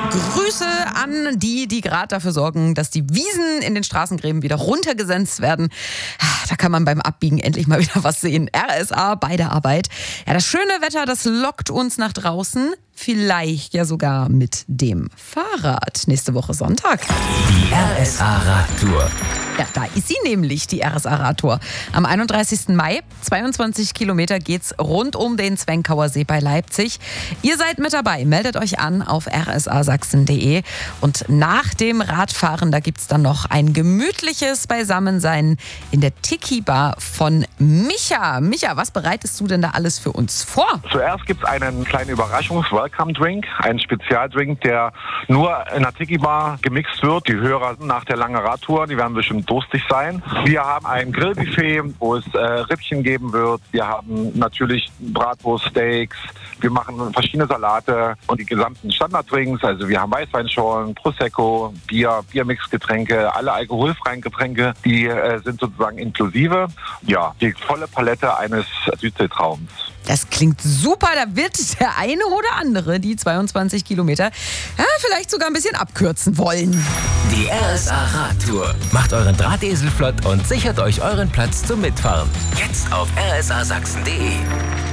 Grüße an die gerade dafür sorgen, dass die Wiesen in den Straßengräben wieder runtergesetzt werden. Da kann man beim Abbiegen endlich mal wieder was sehen. RSA bei der Arbeit. Ja, das schöne Wetter, das lockt uns nach draußen. Vielleicht ja sogar mit dem Fahrrad. Nächste Woche Sonntag. Die RSA-Radtour. Ja, da ist sie nämlich, die RSA-Radtour. Am 31. Mai, 22 Kilometer geht's rund um den Zwenkauer See bei Leipzig. Ihr seid mit dabei, meldet euch an auf rsasachsen.de. Und nach dem Radfahren, da gibt's dann noch ein gemütliches Beisammensein in der Tiki-Bar von Micha. Micha, was bereitest du denn da alles für uns vor? Zuerst gibt's einen kleinen Welcome-Drink, einen Spezialdrink, der nur in der Tiki-Bar gemixt wird. Die Hörer nach der langen Radtour, die werden bestimmt durstig sein. Wir haben ein Grillbuffet, wo es Rippchen geben wird. Wir haben natürlich Bratwurststeaks. Wir machen verschiedene Salate und die gesamten Standarddrinks. Also wir haben Weißweinschorlen, Prosecco, Bier, Biermixgetränke, alle alkoholfreien Getränke, die sind sozusagen inklusive. Ja, die volle Palette eines Südseetraums. Das klingt super, da wird der eine oder andere die 22 Kilometer vielleicht sogar ein bisschen abkürzen wollen. Die RSA-Radtour. Macht euren Drahtesel flott und sichert euch euren Platz zum Mitfahren. Jetzt auf rsasachsen.de.